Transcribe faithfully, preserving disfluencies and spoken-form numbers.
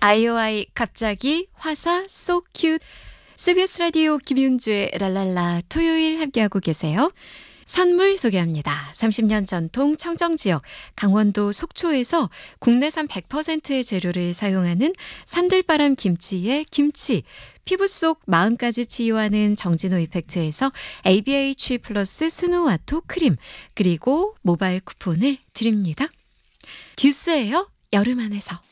아이오아이 갑자기 화사 so cute. 씨비에스 라디오 김윤주의 랄랄라 토요일 함께하고 계세요. 선물 소개합니다. 삼십 년 전통 청정지역 강원도 속초에서 국내산 백 퍼센트의 재료를 사용하는 산들바람 김치의 김치, 피부 속 마음까지 치유하는 정진호 이펙트에서 에이비에이치 플러스 스누와토 크림, 그리고 모바일 쿠폰을 드립니다. 듀스예요. 여름 안에서.